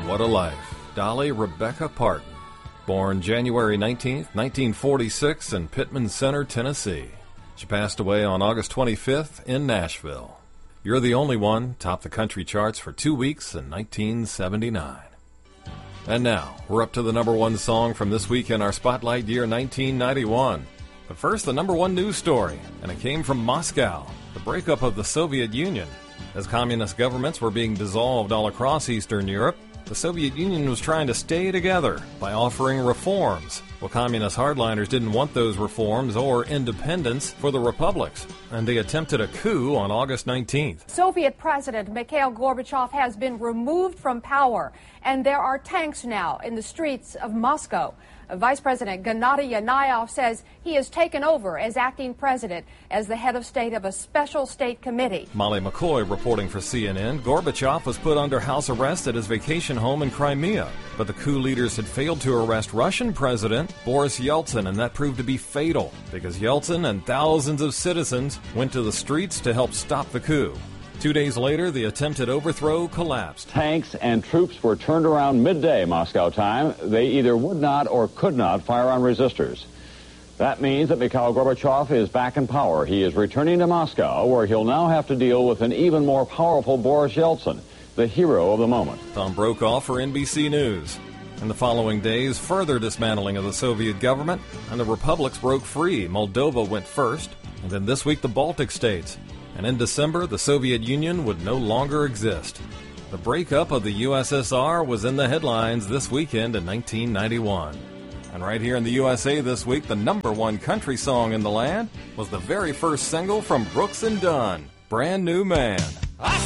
What a life. Dolly Rebecca Parton, born January 19th, 1946 in Pittman Center, Tennessee. She passed away on August 25th in Nashville. You're the Only One topped the country charts for 2 weeks in 1979. And now, we're up to the number one song from this week in our Spotlight year 1991. But first, the number one news story, and it came from Moscow, the breakup of the Soviet Union. As communist governments were being dissolved all across Eastern Europe, the Soviet Union was trying to stay together by offering reforms. Well, communist hardliners didn't want those reforms or independence for the republics, and they attempted a coup on August 19th. Soviet President Mikhail Gorbachev has been removed from power, and there are tanks now in the streets of Moscow. Vice President Gennady Yanayev says he has taken over as acting president as the head of state of a special state committee. Molly McCoy reporting for CNN. Gorbachev was put under house arrest at his vacation home in Crimea, but the coup leaders had failed to arrest Russian President Boris Yeltsin, and that proved to be fatal because Yeltsin and thousands of citizens went to the streets to help stop the coup. 2 days later, the attempted overthrow collapsed. Tanks and troops were turned around midday Moscow time. They either would not or could not fire on resistors. That means that Mikhail Gorbachev is back in power. He is returning to Moscow, where he'll now have to deal with an even more powerful Boris Yeltsin, the hero of the moment. Tom Brokaw for NBC News. In the following days, further dismantling of the Soviet government, and the republics broke free. Moldova went first, and then this week the Baltic states. And in December, the Soviet Union would no longer exist. The breakup of the USSR was in the headlines this weekend in 1991. And right here in the USA this week, the number one country song in the land was the very first single from Brooks and Dunn, Brand New Man.